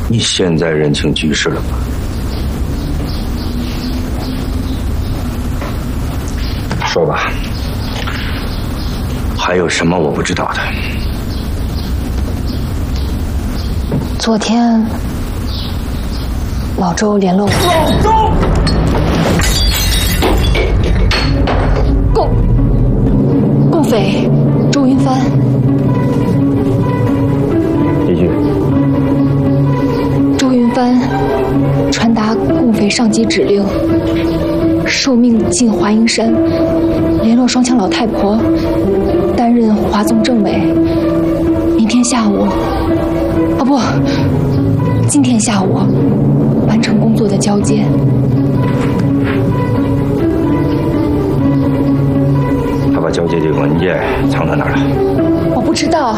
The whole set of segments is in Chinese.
你现在认清局势了吗？说吧，还有什么我不知道的？ 昨天老周联络我。老周，共匪周云帆。 一句。 周云帆传达共匪上级指令，受命进华阴山，联络双枪老太婆，担任华纵政委。明天下午，不，今天下午完成工作的交接。 他把交接这个文件藏在哪儿了？ 我不知道，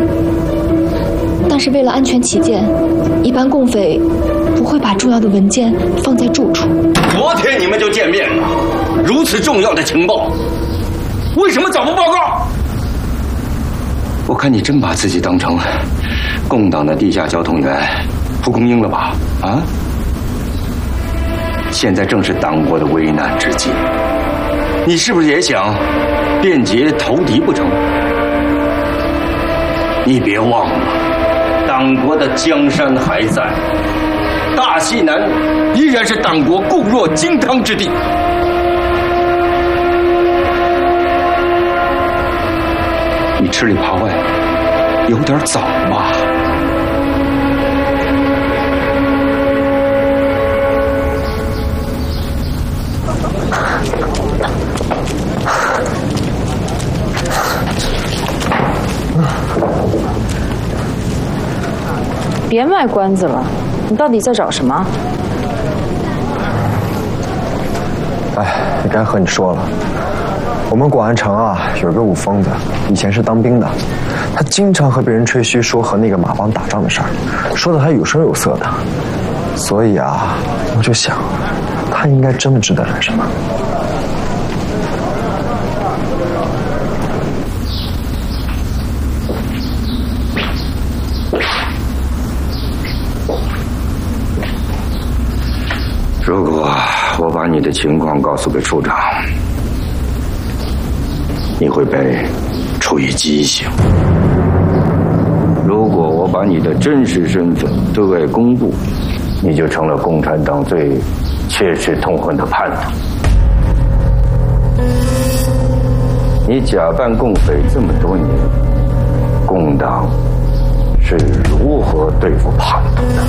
但是为了安全起见，一般共匪不会把重要的文件放在住处。 昨天你们就见面了，如此重要的情报，为什么早不报告？我看你真把自己当成共党的地下交通员蒲公英了吧？啊！现在正是党国的危难之际，你是不是也想便捷投敌不成？你别忘了，党国的江山还在，大西南依然是党国固若金汤之地。你吃里扒外，有点早吧？ 别卖关子了，你到底在找什么？ 哎，也该和你说了，我们广安城啊有个武疯子，以前是当兵的，他经常和别人吹嘘说和那个马帮打仗的事儿，说的还有声有色的，所以啊，我就想，他应该真的知道点什么。 如果我把你的情况告诉给处长，你会被处以极刑；如果我把你的真实身份对外公布，你就成了共产党最切齿痛恨的叛徒。你假扮共匪这么多年，共党是如何对付叛徒的？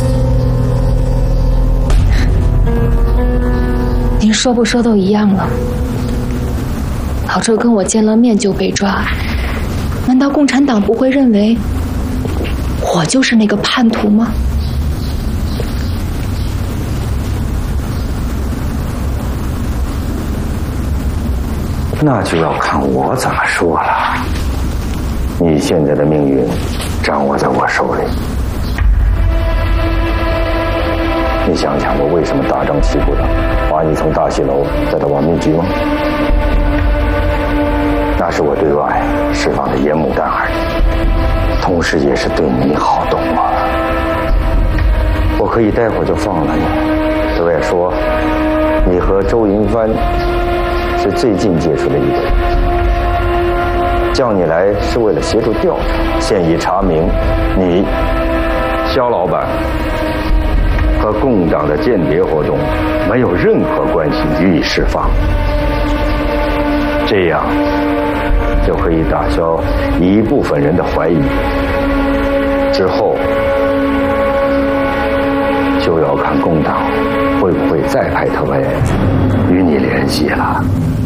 您说不说都一样了。老周跟我见了面就被抓，难道共产党不会认为我就是那个叛徒吗？ 那就要看我怎么说了。你现在的命运掌握在我手里。你想想，我为什么大张旗鼓的把你从大戏楼带到亡命局吗？那是我对外释放的烟幕弹而已，同时也是对你好，懂吗？我可以待会儿就放了你，对外说你和周云帆是最近接触的一个人，叫你来是为了协助调查，现已查明你肖老板和共党的间谍活动没有任何关系，予以释放。这样就可以打消一部分人的怀疑，之后就要看共党会不会再派特派员与你联系了。